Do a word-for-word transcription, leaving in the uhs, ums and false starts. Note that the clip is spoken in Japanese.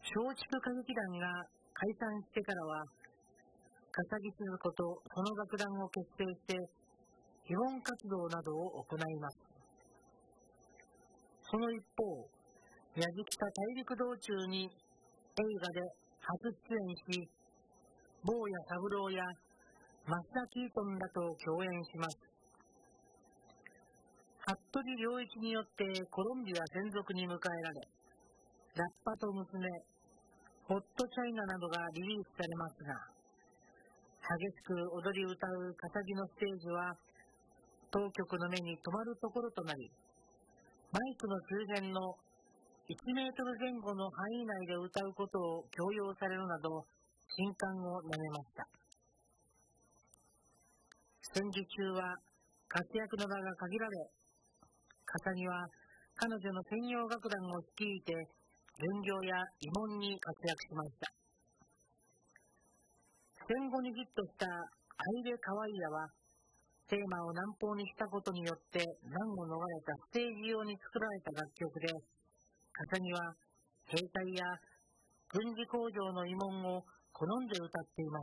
松竹歌劇団が解散してからは、笠木鈴子とその楽団を結成して基本活動などを行います。その一方、矢敷北大陸道中に映画で初出演し、坊谷三郎や増田キートンらと共演します。服部良一によってコロンビア専属に迎えられ、ラッパと娘、ホットチャイナなどがリリースされますが、激しく踊り歌う笠木のステージは当局の目に留まるところとなり、マイクの周辺のいちメートル前後の範囲内で歌うことを強要されるなど、神官をなめました。戦時中は活躍の場が限られ、笠木は彼女の専用楽団を率いて巡業や慰問に活躍しました。戦後にヒットしたアイレカワイヤは、テーマを南方にしたことによって難を逃れたステージ用に作られた楽曲で、笠木は兵隊や軍事工場の慰問を好んで歌っていま